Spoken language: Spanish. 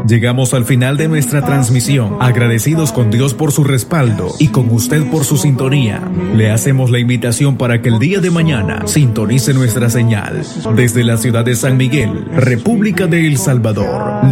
Llegamos al final de nuestra transmisión, agradecidos con Dios por su respaldo y con usted por su sintonía. Le hacemos la invitación para que el día de mañana sintonice nuestra señal desde la ciudad de San Miguel, República de El Salvador.